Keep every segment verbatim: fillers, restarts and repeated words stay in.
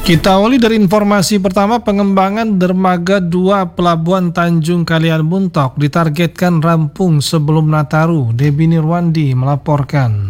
Kita awali dari informasi pertama, pengembangan dermaga dua Pelabuhan Tanjung Kalian Muntok ditargetkan rampung sebelum Nataru. Debbie Nirwandi melaporkan.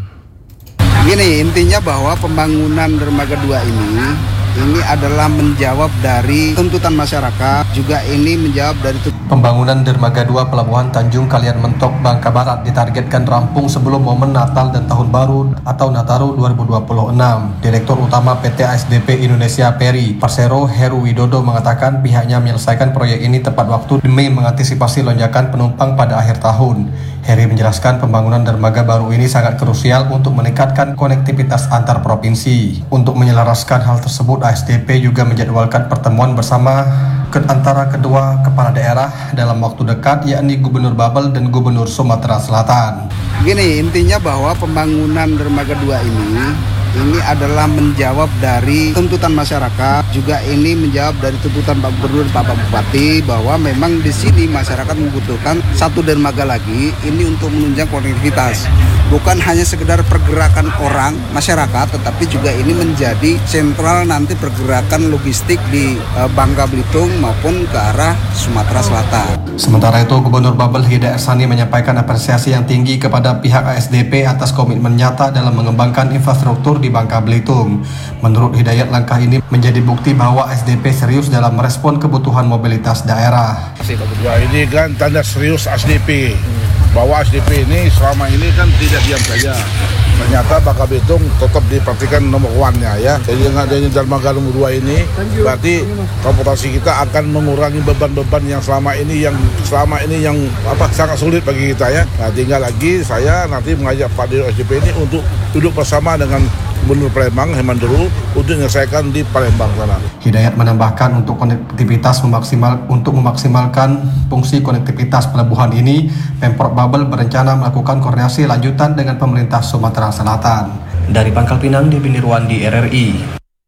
Gini, intinya bahwa pembangunan dermaga dua ini ini adalah menjawab dari tuntutan masyarakat, juga ini menjawab dari tuntutan. Pembangunan dermaga dua Pelabuhan Tanjung Kalian Mentok, Bangka Barat ditargetkan rampung sebelum momen Natal dan Tahun Baru atau Nataru dua ribu dua puluh enam. Direktur Utama P T A S D P Indonesia Peri, Persero Heru Widodo mengatakan pihaknya menyelesaikan proyek ini tepat waktu demi mengantisipasi lonjakan penumpang pada akhir tahun. Heri menjelaskan pembangunan dermaga baru ini sangat krusial untuk meningkatkan konektivitas antar provinsi. Untuk menyelaraskan hal tersebut, A S D P juga menjadwalkan pertemuan bersama ke antara kedua kepala daerah dalam waktu dekat, yakni Gubernur Babel dan Gubernur Sumatera Selatan. Gini, intinya bahwa pembangunan dermaga dua ini ini adalah menjawab dari tuntutan masyarakat, juga ini menjawab dari tuntutan Pak Gubernur, Bapak Bupati, bahwa memang di sini masyarakat membutuhkan satu dermaga lagi ini untuk menunjang konektivitas. Bukan hanya sekedar pergerakan orang masyarakat, tetapi juga ini menjadi sentral nanti pergerakan logistik di e, Bangka Belitung maupun ke arah Sumatera Selatan. Sementara itu, Gubernur Babel Hidayat Sani menyampaikan apresiasi yang tinggi kepada pihak A S D P atas komitmen nyata dalam mengembangkan infrastruktur di Bangka Belitung. Menurut Hidayat, langkah ini menjadi bukti bahwa A S D P serius dalam merespon kebutuhan mobilitas daerah. Ya, ini kan tanda serius A S D P. Bahwa A S D P ini selama ini kan tidak diam saja. Ternyata Bangka Belitung tetap diperhatikan nomor one-nya ya. Jadi dengan adanya dermaga nomor dua ini berarti transportasi kita akan mengurangi beban-beban yang selama ini yang selama ini yang apa sangat sulit bagi kita ya. Nah, tinggal lagi saya nanti mengajak Pak Dirut A S D P ini untuk duduk bersama dengan Gubernur Palembang Hemanduru untuk menyelesaikan di Palembang sana. Hidayat menambahkan untuk konektivitas memaksimal untuk memaksimalkan fungsi konektivitas pelabuhan ini, Pemprov Babel berencana melakukan koordinasi lanjutan dengan pemerintah Sumatera Selatan. Dari Pangkal Pinang, Debbie Nirwandi, R R I.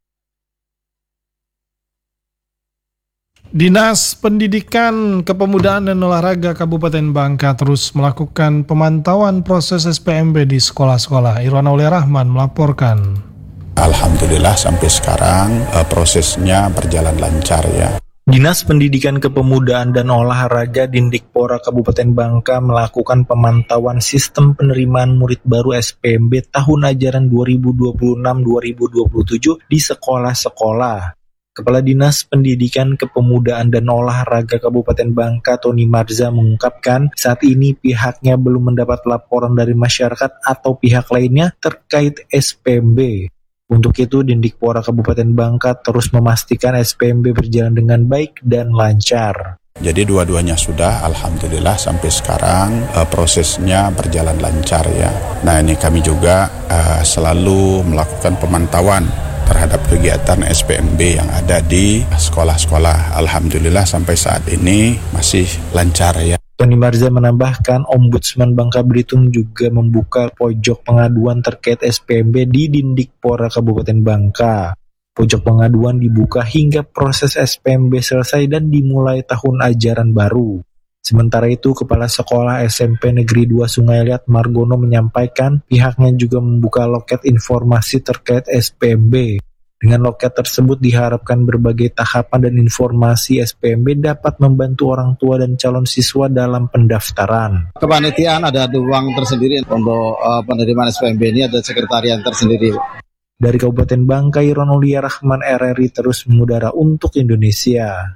Dinas Pendidikan, Kepemudaan dan Olahraga Kabupaten Bangka terus melakukan pemantauan proses S P M B di sekolah-sekolah. Irwan Aulia Rahman melaporkan. Alhamdulillah sampai sekarang uh, prosesnya berjalan lancar ya. Dinas Pendidikan Kepemudaan dan Olahraga Dindikpora Kabupaten Bangka melakukan pemantauan sistem penerimaan murid baru S P M B tahun ajaran dua ribu dua puluh enam dua ribu dua puluh tujuh di sekolah-sekolah. Kepala Dinas Pendidikan Kepemudaan dan Olahraga Kabupaten Bangka, Tony Marza, mengungkapkan saat ini pihaknya belum mendapat laporan dari masyarakat atau pihak lainnya terkait S P M B. Untuk itu, Dindikpora Kabupaten Bangka terus memastikan S P M B berjalan dengan baik dan lancar. Jadi dua-duanya sudah, alhamdulillah sampai sekarang uh, prosesnya berjalan lancar ya. Nah, ini kami juga uh, selalu melakukan pemantauan terhadap kegiatan S P M B yang ada di sekolah-sekolah. Alhamdulillah sampai saat ini masih lancar ya. Tony Marza menambahkan Ombudsman Bangka Belitung juga membuka pojok pengaduan terkait S P M B di Dindikpora Kabupaten Bangka. Pojok pengaduan dibuka hingga proses S P M B selesai dan dimulai tahun ajaran baru. Sementara itu, Kepala Sekolah S M P Negeri dua Sungai Liat Margono menyampaikan pihaknya juga membuka loket informasi terkait S P M B. Dengan loket tersebut diharapkan berbagai tahapan dan informasi S P M B dapat membantu orang tua dan calon siswa dalam pendaftaran. Kepanitiaan ada ruang tersendiri untuk uh, penerimaan S P M B ini, ada sekretariat tersendiri. Dari Kabupaten Bangka, Irwan Aulia Rahman, R R I terus mengudara untuk Indonesia.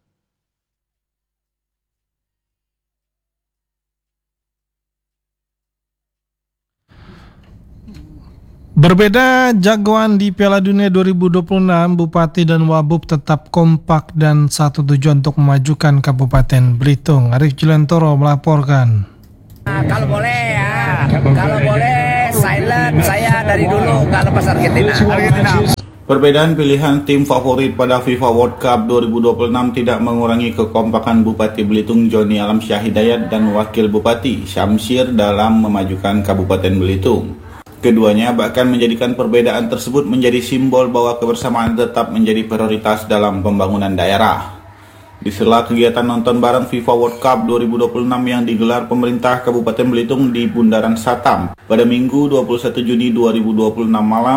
Berbeda jagoan di Piala Dunia dua ribu dua puluh enam, Bupati dan Wabub tetap kompak dan satu tujuan untuk memajukan Kabupaten Belitung. Arif Julantoro melaporkan. Nah, kalau boleh ya, kalau boleh silent saya dari dulu kalau pas Argentina. Argentina. Perbedaan pilihan tim favorit pada FIFA World Cup dua ribu dua puluh enam tidak mengurangi kekompakan Bupati Belitung Joni Alamsyah Hidayat dan Wakil Bupati Syamsir dalam memajukan Kabupaten Belitung. Keduanya bahkan menjadikan perbedaan tersebut menjadi simbol bahwa kebersamaan tetap menjadi prioritas dalam pembangunan daerah. Di sela kegiatan nonton bareng FIFA World Cup dua ribu dua puluh enam yang digelar pemerintah Kabupaten Belitung di Bundaran Satam pada Minggu dua puluh satu Juni dua ribu dua puluh enam malam,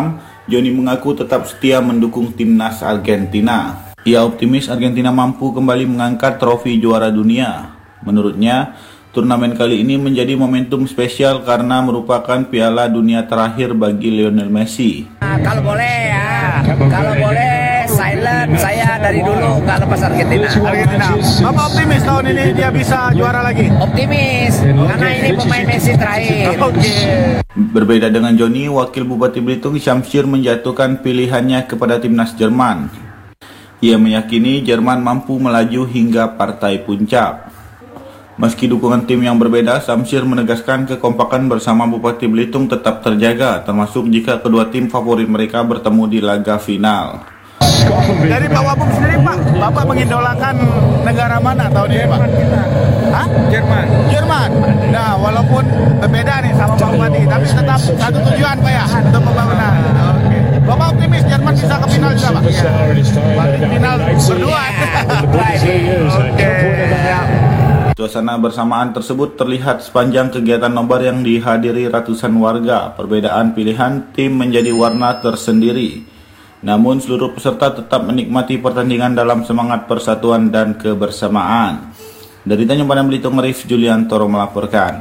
Joni mengaku tetap setia mendukung timnas Argentina. Ia optimis Argentina mampu kembali mengangkat trofi juara dunia. Menurutnya, turnamen kali ini menjadi momentum spesial karena merupakan Piala Dunia terakhir bagi Lionel Messi. Nah, kalau boleh ya, kalau boleh silent saya dari dulu nggak lepas Argentina. Argentina. Bapak optimis tahun ini dia bisa juara lagi? Optimis, karena ini pemain Messi terakhir. Oke. Okay. Berbeda dengan Joni, Wakil Bupati Belitung Syamsir menjatuhkan pilihannya kepada timnas Jerman. Ia meyakini Jerman mampu melaju hingga partai puncak. Meski dukungan tim yang berbeda, Syamsir menegaskan kekompakan bersama Bupati Belitung tetap terjaga, termasuk jika kedua tim favorit mereka bertemu di laga final. Dari Pak Wabub sendiri, Pak, Bapak mengidolakan negara mana tahun ini, Pak? Hah? Jerman. Jerman. Nah, walaupun berbeda nih sama Pak Bupati, tapi tetap satu tujuan, Pak ya, untuk pembangunan. Oke. Bapak optimis Jerman bisa ke final juga, Pak? Iya. Final berdua. Oke. Suasana bersamaan tersebut terlihat sepanjang kegiatan nobar yang dihadiri ratusan warga. Perbedaan pilihan tim menjadi warna tersendiri. Namun seluruh peserta tetap menikmati pertandingan dalam semangat persatuan dan kebersamaan. Dari Tanjung Pandan Belitung, Arif Juliantoro melaporkan.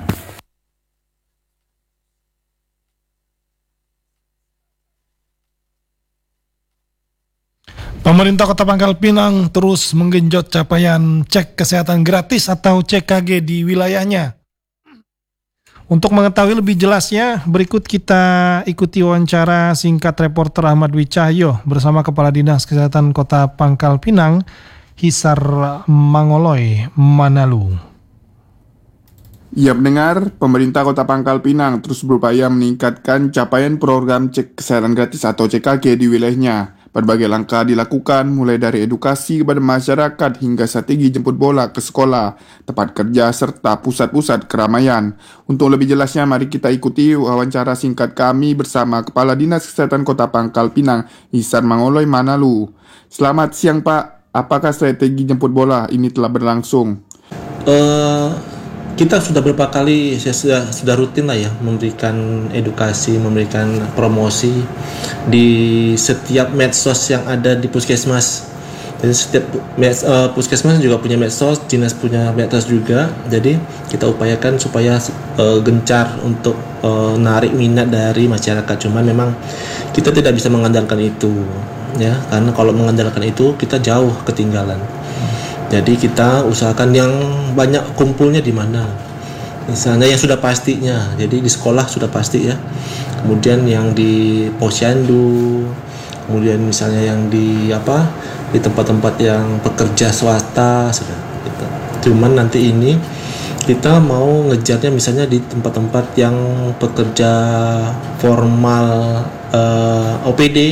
Pemerintah Kota Pangkal Pinang terus menggenjot capaian cek kesehatan gratis atau C K G di wilayahnya. Untuk mengetahui lebih jelasnya, berikut kita ikuti wawancara singkat reporter Ahmad Wicahyo bersama Kepala Dinas Kesehatan Kota Pangkal Pinang, Hisar Mangoloy Manalu. Ya mendengar, pemerintah Kota Pangkal Pinang terus berupaya meningkatkan capaian program cek kesehatan gratis atau C K G di wilayahnya. Berbagai langkah dilakukan, mulai dari edukasi kepada masyarakat hingga strategi jemput bola ke sekolah, tempat kerja, serta pusat-pusat keramaian. Untuk lebih jelasnya, mari kita ikuti wawancara singkat kami bersama Kepala Dinas Kesehatan Kota Pangkal Pinang, Hisar Mangoloy Manalu. Selamat siang, Pak. Apakah strategi jemput bola ini telah berlangsung? Uh, kita sudah beberapa kali sudah, sudah rutin lah ya memberikan edukasi, memberikan promosi di setiap medsos yang ada di puskesmas. Jadi setiap med, uh, puskesmas juga punya medsos, dinas punya medsos juga. Jadi kita upayakan supaya uh, gencar untuk uh, narik minat dari masyarakat. Cuman memang kita tidak bisa mengandalkan itu, ya, karena kalau mengandalkan itu kita jauh ketinggalan. Jadi kita usahakan yang banyak kumpulnya di mana. Misalnya yang sudah pastinya, jadi di sekolah sudah pasti ya. Kemudian yang di posyandu, kemudian misalnya yang di apa di tempat-tempat yang pekerja swasta sudah. Gitu. Cuman nanti ini kita mau ngejarnya misalnya di tempat-tempat yang pekerja formal uh, O P D,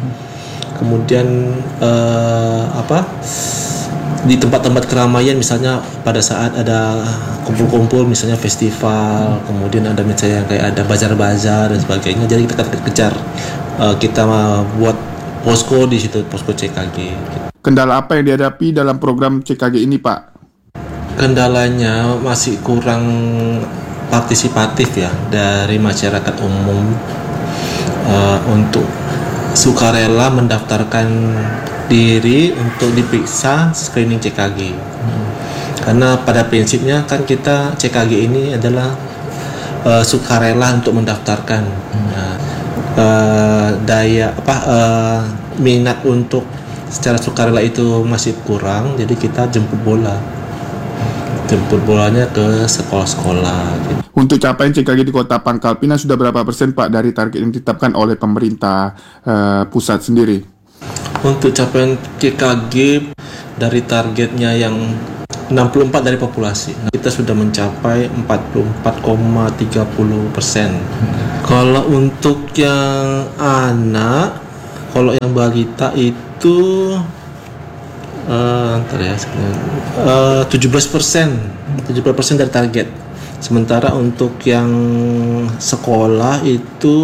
kemudian uh, apa? Di tempat-tempat keramaian misalnya pada saat ada kumpul-kumpul misalnya festival, kemudian ada misalnya kayak ada bazar-bazar dan sebagainya, jadi kita kejar uh, kita buat posko di situ, posko C K G. Kendala apa yang dihadapi dalam program C K G ini, Pak? Kendalanya masih kurang partisipatif ya dari masyarakat umum uh, untuk sukarela mendaftarkan diri untuk diperiksa screening C K G. Hmm. Karena pada prinsipnya kan kita C K G ini adalah uh, sukarela untuk mendaftarkan. Hmm. Nah, uh, daya apa uh, minat untuk secara sukarela itu masih kurang, jadi kita jemput bola. Jemput bolanya ke sekolah-sekolah. Gitu. Untuk capaian C K G di Kota Pangkal Pinang sudah berapa persen, Pak, dari target yang ditetapkan oleh pemerintah uh, pusat sendiri? Untuk capaian C K G dari targetnya yang enam puluh empat dari populasi, kita sudah mencapai empat puluh empat koma tiga puluh persen. Kalau untuk yang anak, kalau yang balita itu uh, ntar ya, uh, tujuh belas persen, tujuh belas persen dari target. Sementara untuk yang sekolah itu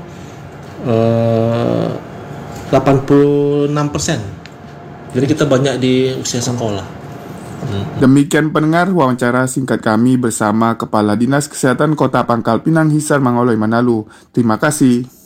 uh, delapan puluh enam persen. Jadi kita banyak di usia sekolah. Hmm. Demikian pendengar wawancara singkat kami bersama Kepala Dinas Kesehatan Kota Pangkal Pinang, Hisar Mangoloy Manalu. Terima kasih.